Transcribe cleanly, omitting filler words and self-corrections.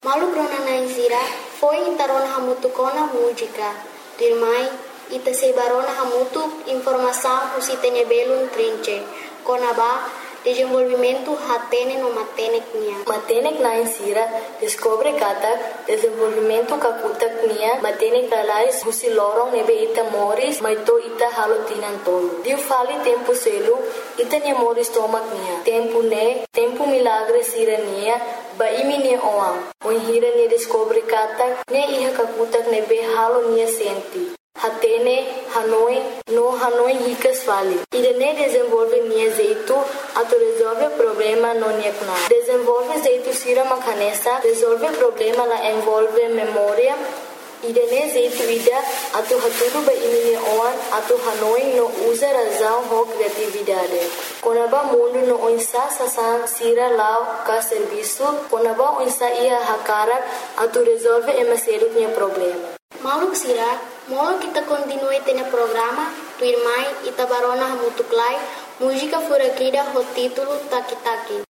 Malu krona naisira foi intarona hamutu kona música. Dirmai ita sebarona hamutu informação usitenya belum trinche. Kona ba desenvolvimento hatene no matenek nia. Matenek naisira descobre kata desenvolvimento kakutak nia matenek lalais husi lorong nebe ita moris maito ita halotinan tolo. Diu fali tempo selu ita nia moris tomak nia. Tempo milagre sira nia ba imi nia oam. Oi hira nia descobre kata ne iha kakutak nebe halo nia senti. Hatene, Hanoi ricas fali. Ida ne desenvolve nia jeito, ato resolve problema no nia kuna. Desenvolve jeito sira makanesa, resolve problema la envolve memória. Ida ne jeito ida, ato haturu ba imi nia oan, ato Hanoi no usa razão ho criatividade. Konaba mundo no onsa sasan sira lao ka serviço, konaba onsa ia hakarak, ato resolve emaseru nia problema. Malu sira, molo kita continue tene programa, tu irmai ita barona hamutuklai, música furakida ho título Taki Taki.